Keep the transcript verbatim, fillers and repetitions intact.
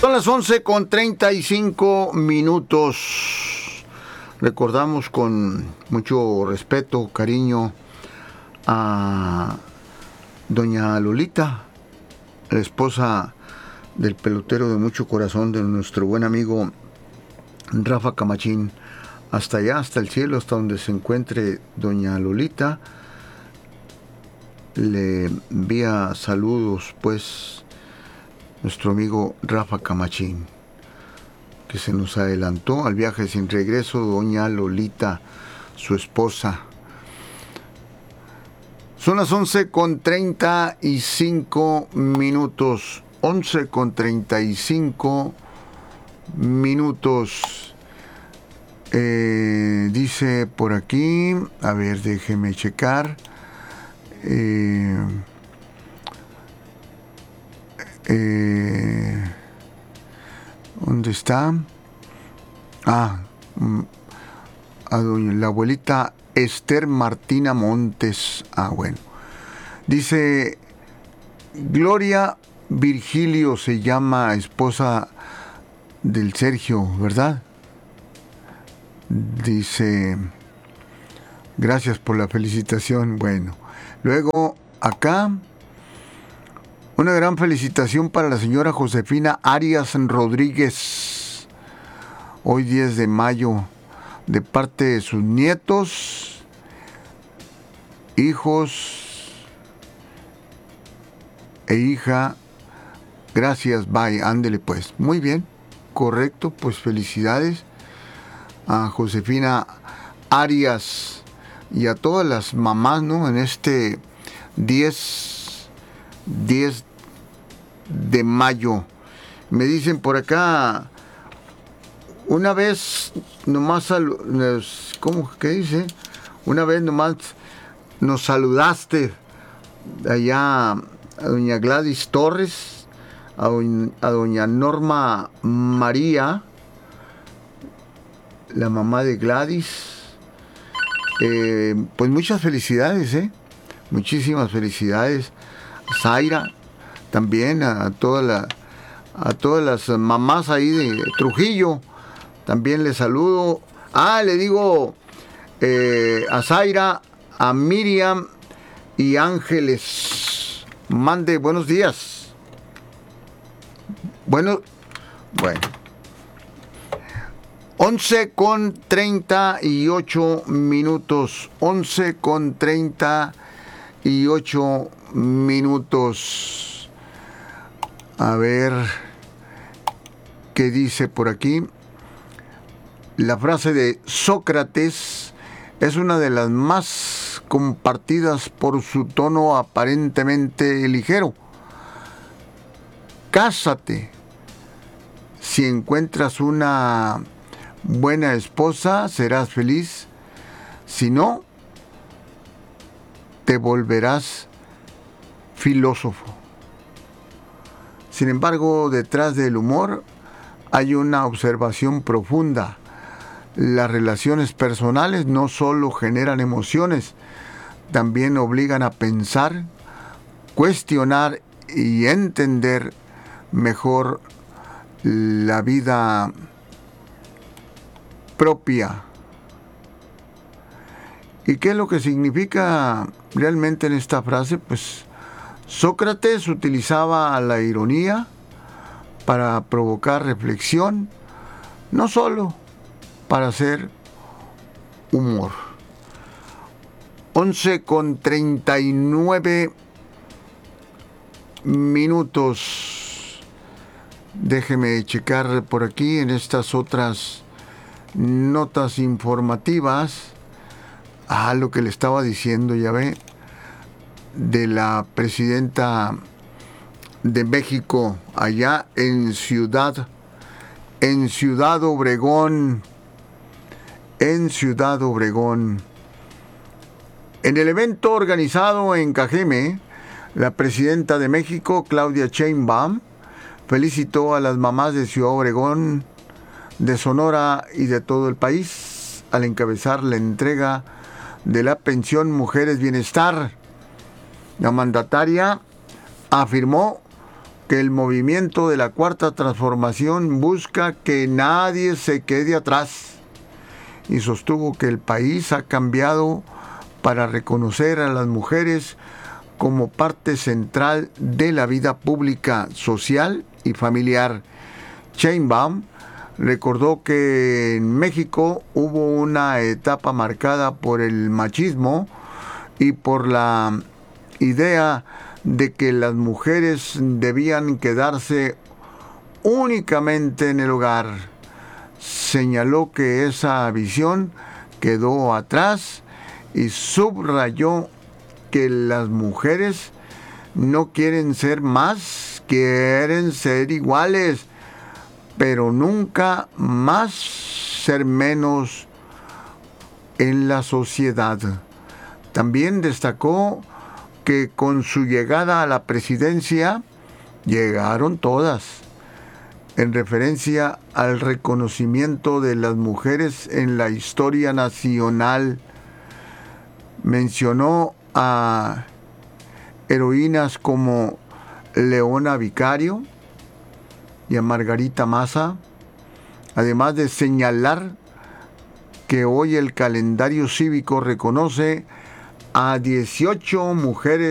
Son las once con treinta y cinco minutos. Recordamos con mucho respeto, cariño a doña Lolita, la esposa del pelotero de mucho corazón de nuestro buen amigo Rafa Camachín. Hasta allá, hasta el cielo, hasta donde se encuentre doña Lolita, le envía saludos pues nuestro amigo Rafa Camachín, que se nos adelantó al viaje sin regreso, doña Lolita, su esposa. Son las once con treinta y cinco minutos, once con treinta y cinco minutos. Eh, dice por aquí, a ver, déjeme checar. Eh, eh, ¿Dónde está? Ah, a doña, la abuelita Esther Martina Montes. Ah, bueno. Dice, Gloria Virgilio se llama, esposa del Sergio, ¿verdad? Dice, gracias por la felicitación. Bueno, luego acá, una gran felicitación para la señora Josefina Arias Rodríguez, hoy diez de mayo, de parte de sus nietos, hijos e hija. Gracias, bye, ándele pues. Muy bien, correcto, pues felicidades a Josefina Arias y a todas las mamás, ¿no? En este diez de mayo. Me dicen por acá, una vez nomás, ¿cómo que dice? Una vez nomás nos saludaste allá a doña Gladys Torres, a doña, a doña Norma María, la mamá de Gladys. Eh, pues muchas felicidades, ¿eh? Muchísimas felicidades. Zaira, también a, a, toda la, a todas las mamás ahí de Trujillo, también les saludo. Ah, le digo eh, a Zaira, a Miriam y Ángeles, mande buenos días. Bueno, bueno. once con treinta y ocho minutos, once con treinta y ocho minutos. A ver qué dice por aquí. La frase de Sócrates es una de las más compartidas por su tono aparentemente ligero. Cásate. Si encuentras una buena esposa, serás feliz. Si no, te volverás filósofo. Sin embargo, detrás del humor hay una observación profunda. Las relaciones personales no solo generan emociones, también obligan a pensar, cuestionar y entender mejor la vida propia. ¿Y qué es lo que significa realmente en esta frase? Pues Sócrates utilizaba la ironía para provocar reflexión, no solo para hacer humor. once con treinta y nueve minutos. Déjeme checar por aquí en estas otras notas informativas. Ah, lo que le estaba diciendo, ya ve, de la presidenta de México allá en Ciudad, en Ciudad Obregón, en Ciudad Obregón. En el evento organizado en Cajeme, la presidenta de México, Claudia Sheinbaum, felicitó a las mamás de Ciudad Obregón, de Sonora y de todo el país al encabezar la entrega de la pensión Mujeres Bienestar. La mandataria afirmó que el movimiento de la Cuarta Transformación busca que nadie se quede atrás y sostuvo que el país ha cambiado para reconocer a las mujeres como parte central de la vida pública, social y familiar. Sheinbaum recordó que en México hubo una etapa marcada por el machismo y por la idea de que las mujeres debían quedarse únicamente en el hogar. Señaló que esa visión quedó atrás y subrayó que las mujeres no quieren ser más, quieren ser iguales, pero nunca más ser menos en la sociedad. También destacó que con su llegada a la presidencia llegaron todas, en referencia al reconocimiento de las mujeres en la historia nacional. Mencionó a heroínas como Leona Vicario y a Margarita Maza, además de señalar que hoy el calendario cívico reconoce a dieciocho mujeres